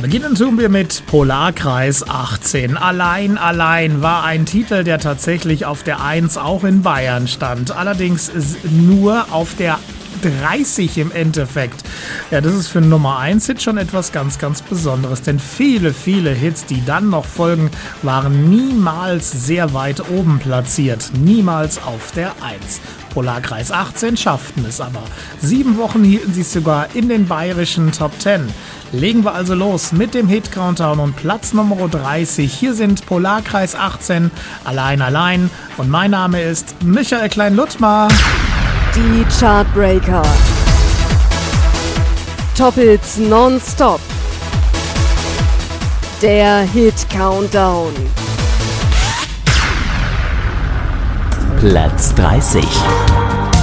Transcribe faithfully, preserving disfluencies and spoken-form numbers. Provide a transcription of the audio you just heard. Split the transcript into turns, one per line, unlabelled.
Beginnen tun wir mit Polarkreis achtzehn. Allein, allein war ein Titel, der tatsächlich auf der eins auch in Bayern stand. Allerdings nur auf der dreißig im Endeffekt. Ja, das ist für einen Nummer eins Hit schon etwas ganz, ganz Besonderes, denn viele, viele Hits, die dann noch folgen, waren niemals sehr weit oben platziert. Niemals auf der eins. Polarkreis achtzehn schafften es aber. Sieben Wochen hielten sie es sogar in den bayerischen Top zehn. Legen wir also los mit dem Hit-Countdown und Platz Nummer dreißig. Hier sind Polarkreis achtzehn, Allein, allein. Und mein Name ist Michael Klein-Luttmar.
Die Chartbreaker. Top-Hits nonstop. Der Hit-Countdown.
Platz dreißig.